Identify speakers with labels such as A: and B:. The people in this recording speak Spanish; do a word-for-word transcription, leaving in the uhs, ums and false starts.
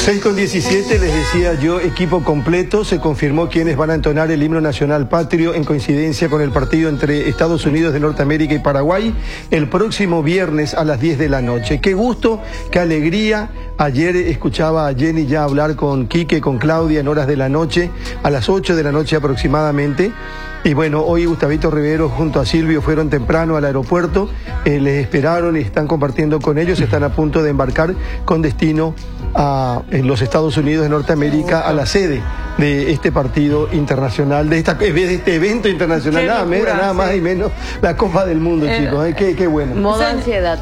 A: seis con diecisiete, les decía yo, equipo completo. Se confirmó quienes van a entonar el himno nacional patrio en coincidencia con el partido entre Estados Unidos de Norteamérica y Paraguay el próximo viernes a las diez de la noche. Qué gusto, qué alegría. Ayer escuchaba a Jenny ya hablar con Quique, con Claudia en horas de la noche, a las ocho de la noche aproximadamente. Y bueno, hoy Gustavito Rivero junto a Silvio fueron temprano al aeropuerto, eh, les esperaron y están compartiendo con ellos, están a punto de embarcar con destino a en los Estados Unidos de Norteamérica, a la sede de este partido internacional, de, esta, de este evento internacional, nada, locura, nada más sí. y menos la Copa del Mundo, eh, chicos, eh, qué, qué bueno.
B: Modo ansiedad.